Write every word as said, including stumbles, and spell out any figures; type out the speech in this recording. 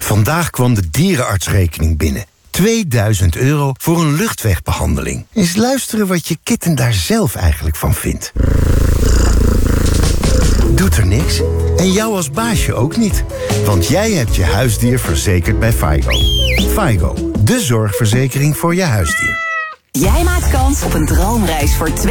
Vandaag kwam de dierenartsrekening binnen. tweeduizend euro voor een luchtwegbehandeling. Eens luisteren wat je kitten daar zelf eigenlijk van vindt. Doet er niks? En jou als baasje ook niet. Want jij hebt je huisdier verzekerd bij Faigo. Faigo, de zorgverzekering voor je huisdier. Jij maakt kans op een droomreis voor twee.